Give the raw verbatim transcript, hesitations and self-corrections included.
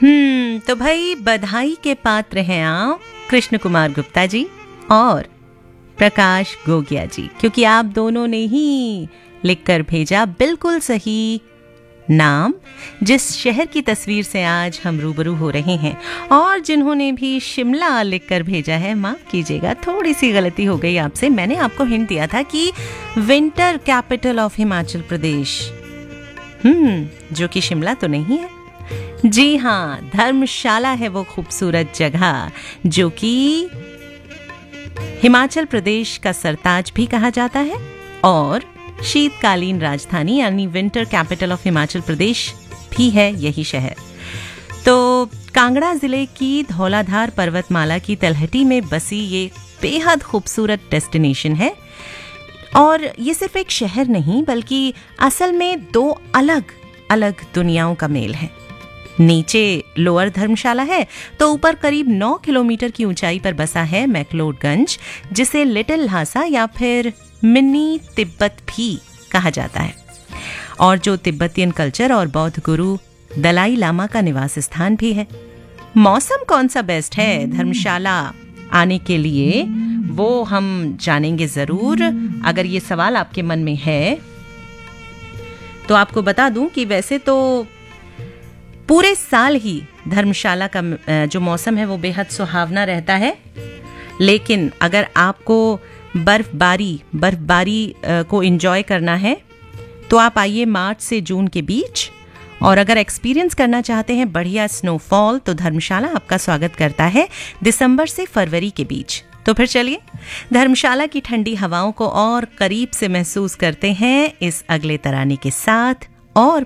हम्म तो भाई बधाई के पात्र हैं आप कृष्ण कुमार गुप्ता जी और प्रकाश गोगिया जी, क्योंकि आप दोनों ने ही लिखकर भेजा बिल्कुल सही नाम जिस शहर की तस्वीर से आज हम रूबरू हो रहे हैं। और जिन्होंने भी शिमला लिखकर भेजा है, माफ कीजिएगा थोड़ी सी गलती हो गई आपसे। मैंने आपको हिंट दिया था कि winter capital of Himachal Pradesh, हम्म जो कि शिमला तो नहीं है। जी हाँ, धर्मशाला है वो खूबसूरत जगह जो कि हिमाचल प्रदेश का सरताज भी कहा जाता है और शीतकालीन राजधानी यानी winter capital of Himachal Pradesh भी है यही शहर। तो कांगड़ा जिले की धौलाधार पर्वतमाला की तलहटी में बसी ये बेहद खूबसूरत डेस्टिनेशन है। और ये सिर्फ एक शहर नहीं बल्कि असल में दो अलग अलग दुनियाओं का मेल है। नीचे लोअर धर्मशाला है तो ऊपर करीब नौ किलोमीटर की ऊंचाई पर बसा है मैक्लोडगंज, जिसे लिटिल ल्हासा या फिर मिनी तिब्बत भी कहा जाता है और जो तिब्बतियन कल्चर और बौद्ध गुरु दलाई लामा का निवास स्थान भी है। मौसम कौन सा बेस्ट है धर्मशाला आने के लिए वो हम जानेंगे जरूर। अगर ये सवाल आपके मन में है तो आपको बता दूं कि वैसे तो पूरे साल ही धर्मशाला का जो मौसम है वो बेहद सुहावना रहता है, लेकिन अगर आपको बर्फबारी बर्फबारी को एंजॉय करना है तो आप आइए मार्च से जून के बीच। और अगर एक्सपीरियंस करना चाहते हैं बढ़िया स्नोफॉल तो धर्मशाला आपका स्वागत करता है दिसंबर से फरवरी के बीच। तो फिर चलिए धर्मशाला की ठंडी हवाओं को और करीब से महसूस करते हैं इस अगले तराने के साथ और